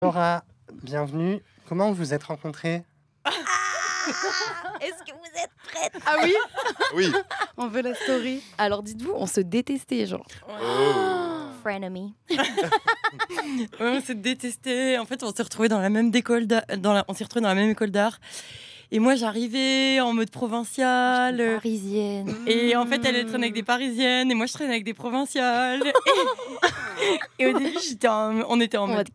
Laura, bienvenue. Comment vous vous êtes rencontrés? Est-ce que vous êtes prête? Ah oui. Oui. On veut la story. Alors dites-vous, on se détestait, genre. Oh. Frenemy. On s'est détestés. En fait, on s'est retrouvés dans la même école d'art. Et moi, j'arrivais en mode provincial. Parisienne. Et en fait, elle traînait avec des Parisiennes et moi, je traînais avec des provinciales. Et au début, on était en mode...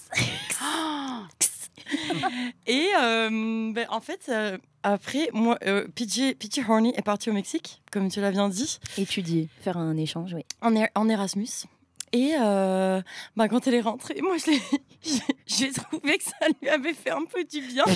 Et en fait, après, moi, PJ Horny est parti au Mexique, comme tu l'as bien dit. Étudier, faire un échange, oui. En Erasmus. Et quand elle est rentrée, moi, j'ai trouvé que ça lui avait fait un peu du bien.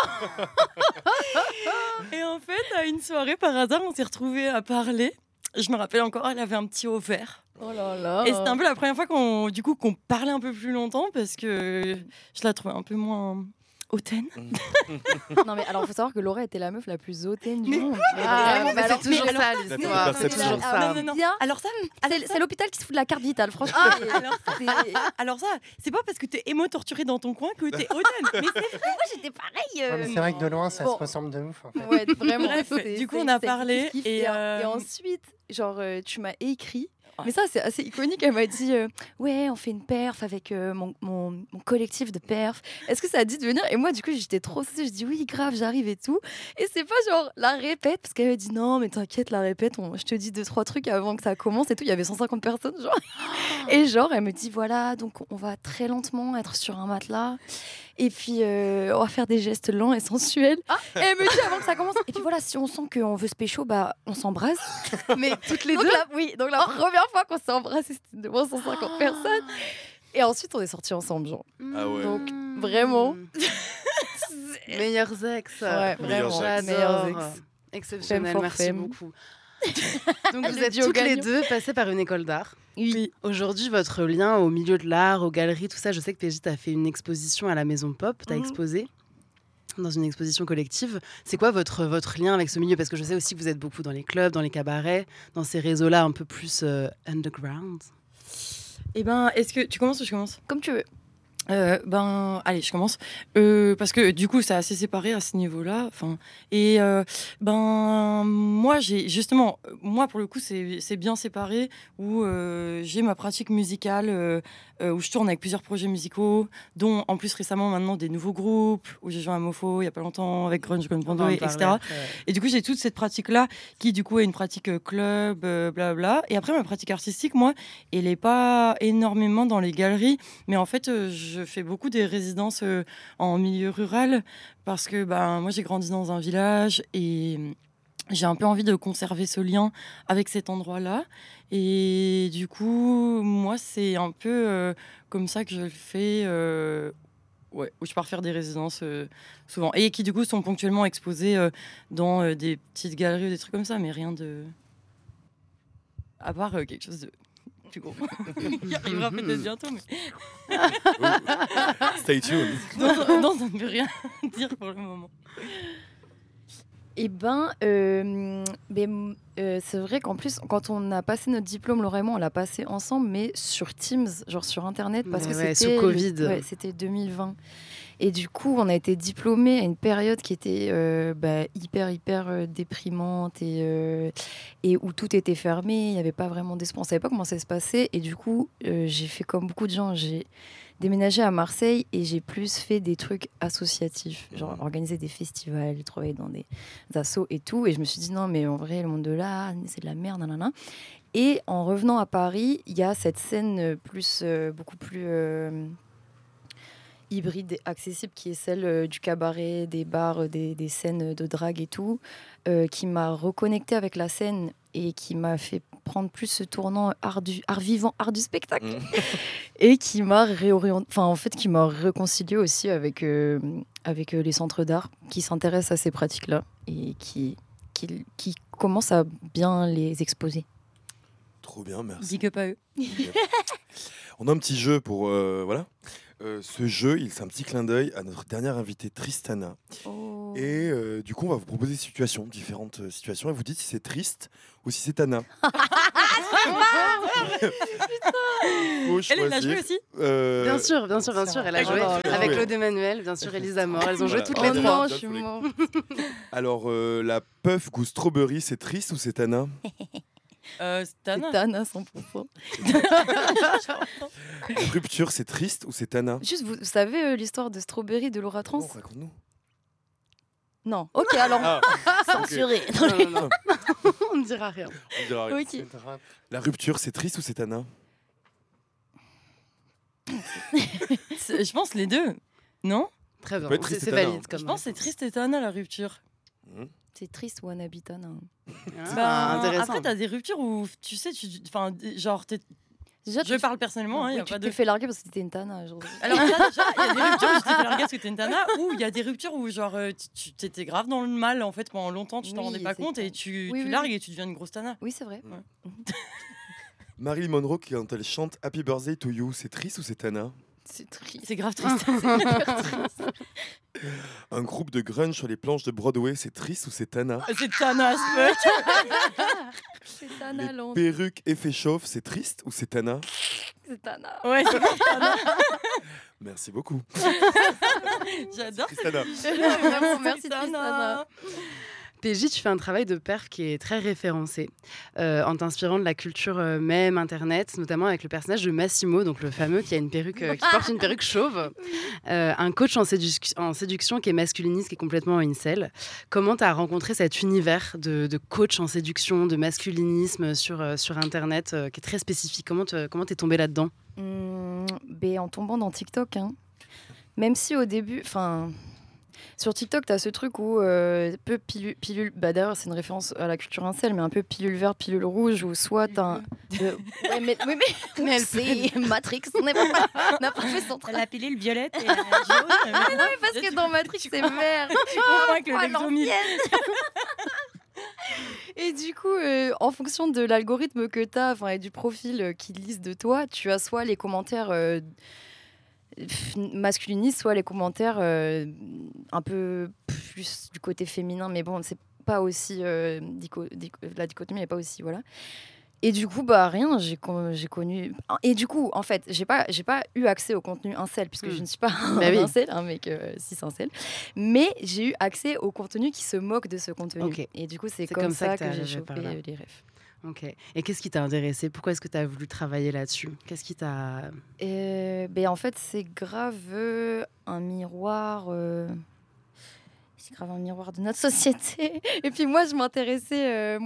Et en fait, à une soirée, par hasard, on s'est retrouvés à parler. Je me rappelle encore, elle avait un petit haut vert. Oh là là. Et c'était un peu la première fois qu'on parlait un peu plus longtemps parce que je la trouvais un peu moins hautaine. Non mais alors, il faut savoir que Laura était la meuf la plus hautaine du monde. mais alors, c'est toujours ça, l'histoire. C'est toujours ça. Non. Bien. Alors ça, C'est l'hôpital qui se fout de la carte vitale, franchement. alors ça, c'est pas parce que t'es émo-torturée dans ton coin que t'es hautaine. Mais c'est vrai. Moi j'étais pareil. Ouais, mais c'est vrai que de loin, ça bon. se ressemble de ouf. En fait. Ouais, vraiment. Bref, du coup, on a parlé et ensuite, genre, tu m'as écrit. Mais ça, c'est assez iconique. Elle m'a dit ouais, on fait une perf avec mon collectif de perf. Est-ce que ça a dit de venir? Et moi, du coup, j'étais trop stressée. Je dis oui, grave, j'arrive et tout. Et c'est pas genre la répète, parce qu'elle m'a dit non, mais t'inquiète, la répète, je te dis 2-3 trucs avant que ça commence et tout. Il y avait 150 personnes, genre. Et genre, elle me dit voilà, donc on va très lentement être sur un matelas. Et puis, on va faire des gestes lents et sensuels. Et elle me dit avant que ça commence. Et puis voilà, si on sent qu'on veut se pécho, bah, on s'embrasse. Mais toutes les Donc deux. donc la première fois qu'on s'est embrassés, c'était devant 150 personnes. Et ensuite, on est sortis ensemble, genre. Ah ouais. Donc, vraiment. Meilleurs ex. Ouais, Meilleurs vraiment. ex. Meilleurs J'adore. ex. Exceptionnel, for merci femme. beaucoup. Donc Elle vous le êtes dit au toutes les gagnant. deux passées par une école d'art. Oui. Aujourd'hui, votre lien au milieu de l'art, aux galeries, tout ça, je sais que PJ t'a fait une exposition à la Maison Pop, t'as exposé dans une exposition collective. C'est quoi votre lien avec ce milieu? Parce que je sais aussi que vous êtes beaucoup dans les clubs, dans les cabarets, dans ces réseaux-là un peu plus underground. Eh ben, est-ce que tu commences ou je commence? Comme tu veux. Allez, je commence. Parce que du coup, c'est assez séparé à ce niveau-là. Moi, pour le coup, c'est bien séparé où j'ai ma pratique musicale où je tourne avec plusieurs projets musicaux, dont en plus récemment maintenant des nouveaux groupes où j'ai joué à Mofo il y a pas longtemps avec Grunge Bando, etc. Et du coup, j'ai toute cette pratique-là qui, du coup, est une pratique club, blablabla. Et après, ma pratique artistique, moi, elle est pas énormément dans les galeries, mais en fait, je fais beaucoup des résidences en milieu rural parce que moi, j'ai grandi dans un village et j'ai un peu envie de conserver ce lien avec cet endroit-là. Et du coup, moi, c'est un peu comme ça que je le fais. Ouais, où je pars faire des résidences souvent. Et qui, du coup, sont ponctuellement exposées dans des petites galeries ou des trucs comme ça, mais rien de... À part quelque chose de plus gros. Il arrivera peut-être bientôt, mais... Stay tuned. non, ça ne veut rien dire pour le moment. Eh ben, c'est vrai qu'en plus, quand on a passé notre diplôme, Laura et moi, on l'a passé ensemble, mais sur Teams, genre sur Internet, parce Mais que ouais, c'était sous Covid. c'était 2020. Et du coup, on a été diplômés à une période qui était hyper déprimante et où tout était fermé, il n'y avait pas vraiment d'espoir, on ne savait pas comment ça se passait. Et du coup, j'ai fait comme beaucoup de gens, j'ai déménagé à Marseille et j'ai plus fait des trucs associatifs, genre organiser des festivals, travailler dans des assos et tout. Et je me suis dit non, mais en vrai, le monde de l'art, c'est de la merde, nanana. Et en revenant à Paris, il y a cette scène beaucoup plus hybride et accessible qui est celle du cabaret, des bars, des scènes de drague et tout, qui m'a reconnectée avec la scène et qui m'a fait prendre plus ce tournant art vivant, art du spectacle, et qui m'a réorienté, qui m'a réconciliée aussi avec les centres d'art qui s'intéressent à ces pratiques-là et qui commencent à bien les exposer. Trop bien, merci. Big up à eux. On a un petit jeu pour... voilà. Ce jeu, c'est un petit clin d'œil à notre dernière invitée, Tristana. Oh. Et du coup, on va vous proposer différentes situations, et vous dites si c'est triste ou si c'est Tana. Faut Elle, elle a choisir. joué aussi. Bien sûr, bien sûr, bien sûr. Elle a Elle joué joue. avec Claude Emmanuel, bien sûr, Elisa Mort. Elles ont joué Voilà. toutes Oh les Allez, trois. non, là, je suis faut les- mort. Alors, la puff goût strawberry, c'est triste ou c'est Tana? C'est C'est Tana. Tana 100%. Rupture, c'est triste ou c'est Tana? Juste, vous savez l'histoire de Strawberry de Laura Trans? Non, raconte-nous. Non. Ok, alors Ah, censuré. Non, non, non. On ne dira rien. on dira rien. Ok. C'est drôle. La rupture, c'est triste ou c'est Tana? Je pense les deux. Non? Très bien. peut être triste C'est et tannant. valide. Comme Je pense que c'est triste et Tana la rupture. C'est triste ou Tana. Intéressant. Après, t'as des ruptures où tu sais, enfin, genre, Déjà, je parle personnellement, oui, y a tu pas t'es de. fait larguer parce que t'étais une Tana. Genre. Alors là, déjà, il y a des ruptures où je t'ai fait larguer parce que t'es une Tana, ou il y a des ruptures où genre tu t'étais grave dans le mal en fait pendant longtemps, tu t'en Oui, rendais pas c'est compte ça. et tu Oui, oui, largues oui. et tu deviens une grosse Tana. Oui, c'est vrai. Marilyn Monroe, quand elle chante Happy Birthday to You, c'est triste ou c'est Tana? C'est triste. C'est grave triste. Un groupe de grunge sur les planches de Broadway, c'est triste ou c'est Tana? C'est Tana as fuck. C'est Tana Les Land. perruques effet chauffe, c'est triste ou c'est Tana? C'est Tana. Ouais, c'est grave Tana. Merci beaucoup. J'adore Tristana. Vraiment, merci Tana. Tristana. PJ, tu fais un travail de perf qui est très référencé en t'inspirant de la culture même internet, notamment avec le personnage de Massimo, donc le fameux qui a une perruque, qui porte une perruque chauve, un coach en séduction qui est masculiniste, qui est complètement incel. Comment tu as rencontré cet univers de coach en séduction, de masculinisme sur internet, qui est très spécifique? Comment t'es tombée là-dedans? En tombant dans TikTok, hein. Même si au début, enfin, sur TikTok, t'as ce truc où peu pilule, d'ailleurs c'est une référence à la culture incel, mais un peu pilule verte, pilule rouge, où soit t'as ouais, mais elle c'est Matrix, on n'a pas fait son travail. La pilule violette et la jaune. Parce que dans Matrix c'est vert. Tu comprends avec le Ah, Lexomil. Et du coup, en fonction de l'algorithme que tu as et du profil qu'ils lisent de toi, tu as soit les commentaires masculinistes, soit les commentaires un peu plus du côté féminin. Mais bon, c'est pas aussi. La dichotomie n'est pas aussi. Voilà. Et du coup, rien, j'ai connu. Et du coup, en fait, j'ai pas eu accès au contenu incel, puisque je ne suis pas un incel, un mec cis incel. Mais j'ai eu accès au contenu qui se moque de ce contenu. Ok. Et du coup, c'est comme ça que j'ai chopé les refs. Ok. Et qu'est-ce qui t'a intéressé? Pourquoi est-ce que tu as voulu travailler là-dessus? Qu'est-ce qui t'a... En fait, c'est grave un miroir. C'est grave un miroir de notre société. Et puis moi, je m'intéressais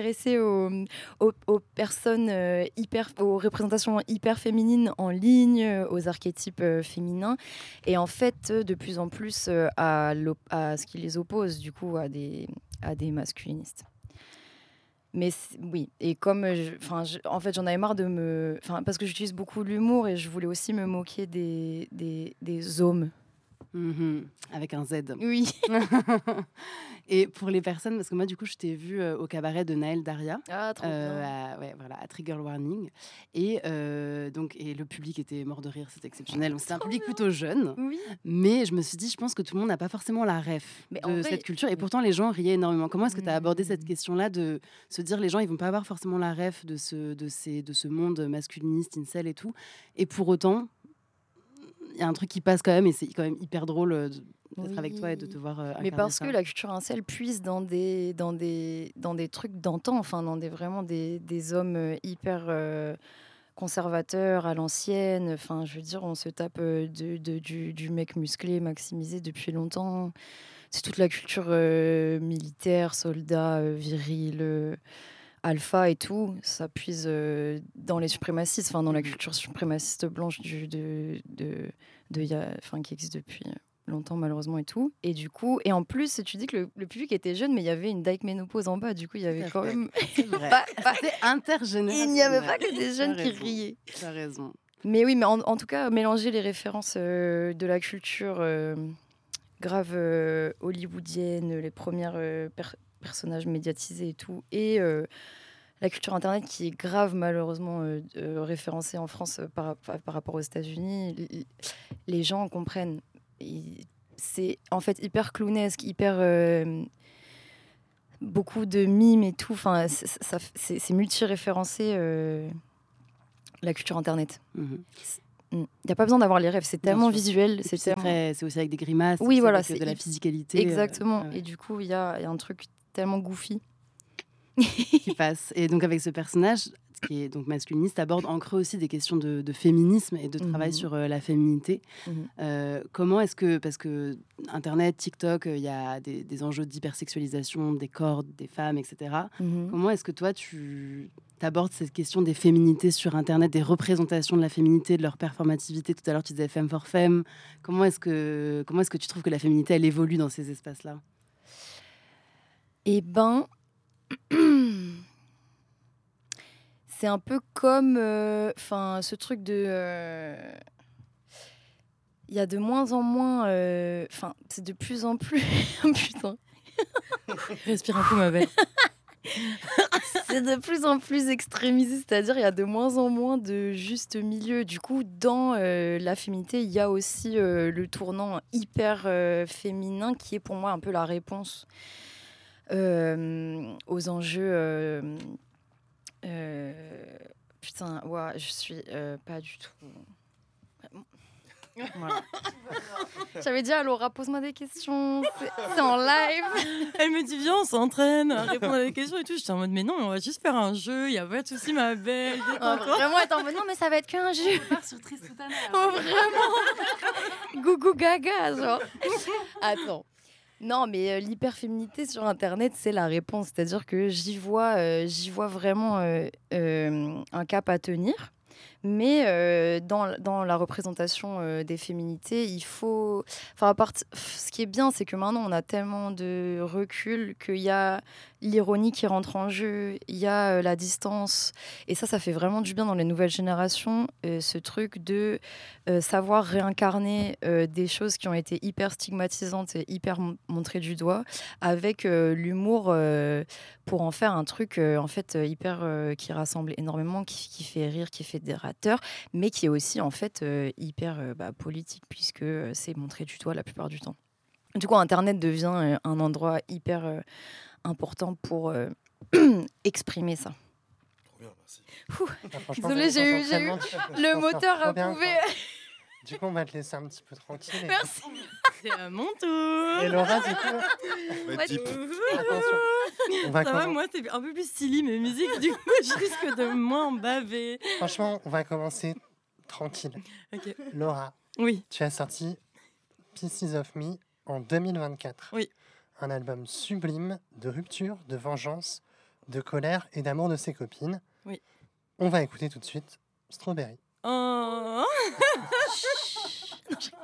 aux personnes aux représentations hyper féminines en ligne, aux archétypes féminins. Et en fait, de plus en plus à ce qui les oppose, du coup, à des masculinistes. Mais oui, et comme en fait, j'en avais marre parce que j'utilise beaucoup l'humour et je voulais aussi me moquer des hommes. Avec un Z. Oui. Et pour les personnes, parce que moi, du coup, je t'ai vu au cabaret de Naël Daria. Ah, trop bien. À Trigger Warning. Et le public était mort de rire, c'était exceptionnel. Donc, c'était un public plutôt jeune. Oui. Mais je me suis dit, je pense que tout le monde n'a pas forcément la ref de cette culture. Et pourtant, les gens riaient énormément. Comment est-ce que tu as abordé cette question-là de se dire, les gens, ils vont pas avoir forcément la ref de ce monde masculiniste, incel et tout. Et pour autant, il y a un truc qui passe quand même, et c'est quand même hyper drôle d'être avec toi et de te voir mais parce que la culture incel puise dans des trucs d'antan, enfin dans des hommes hyper conservateurs à l'ancienne. Enfin, je veux dire, on se tape du mec musclé maximisé depuis longtemps. C'est toute la culture militaire, soldat, viril, alpha et tout. Ça puise dans les suprémacistes, enfin dans la culture suprémaciste blanche qui existe depuis longtemps malheureusement et tout. Et du coup, et en plus, tu dis que le public était jeune, mais il y avait une dyke ménopause en bas. Du coup, il y avait quand même. C'est vrai. C'était intergénérationnel. Il n'y avait pas que des jeunes qui riaient. Tu as raison. Mais oui, mais en tout cas, mélanger les références de la culture grave hollywoodienne, les premières personnages médiatisés et tout, et la culture internet qui est grave malheureusement référencée en France par rapport aux États-Unis, les gens comprennent. C'est en fait hyper clownesque, hyper beaucoup de mimes et tout. Enfin, c'est multi-référencé la culture internet. Il n'y a pas besoin d'avoir les rêves, c'est tellement visuel. C'est aussi avec des grimaces, oui, voilà, avec de la physicalité. Exactement. Et du coup, il y a un truc tellement goofy qui passe. Et donc avec ce personnage qui est donc masculiniste, aborde en creux aussi des questions de féminisme et de travail sur la féminité. Comment est-ce que, parce que Internet, TikTok, il y a des enjeux d'hypersexualisation des corps des femmes, etc. Comment est-ce que toi, tu abordes cette question des féminités sur Internet, des représentations de la féminité, de leur performativité? Tout à l'heure, tu disais Femme for Femme. Comment est-ce que tu trouves que la féminité, elle évolue dans ces espaces-là? Eh ben... c'est un peu comme ce truc de il y a de moins en moins c'est de plus en plus putain respire un coup ma belle. C'est de plus en plus extrémisé, c'est-à-dire il y a de moins en moins de juste milieu. Du coup, dans la féminité, il y a aussi le tournant hyper féminin qui est pour moi un peu la réponse aux enjeux. Putain, ouais, je suis pas du tout. Voilà. J'avais dit à Laura, pose-moi des questions, c'est en live. Elle me dit, viens, on s'entraîne à répondre à des questions et tout. J'étais en mode, mais non, on va juste faire un jeu, il n'y a pas de souci, ma belle. Vraiment, être en mode, non, mais ça va être qu'un jeu. On part sur Tristana. Oh, vraiment. Gougou gaga, genre. Attends. Non, mais l'hyperféminité sur Internet, c'est la réponse. C'est-à-dire que j'y vois vraiment un cap à tenir. Mais dans la représentation des féminités, il faut... ce qui est bien, c'est que maintenant, on a tellement de recul qu'il y a l'ironie qui rentre en jeu, il y a la distance. Et ça fait vraiment du bien dans les nouvelles générations, ce truc de savoir réincarner des choses qui ont été hyper stigmatisantes et hyper montrées du doigt, avec l'humour pour en faire un truc hyper qui rassemble énormément, qui fait rire, qui fait des rateurs, mais qui est aussi en fait hyper politique, puisque c'est montré du doigt la plupart du temps. Du coup, Internet devient un endroit hyper important pour exprimer ça. Trop bien, merci. Désolée, j'ai eu le moteur à prouver. Du coup, on va te laisser un petit peu tranquille. Merci. C'est à mon tour. Et Laura, du coup, attention. On va Ça va, moi, c'est un peu plus stylé mes musiques, du coup, je risque de moins baver. Franchement, on va commencer tranquille. Ok. Laura, Oui. tu as sorti Pieces of Me en 2024. Oui. Un album sublime de rupture, de vengeance, de colère et d'amour de ses copines. Oui. On va écouter tout de suite Strawberry. Oh.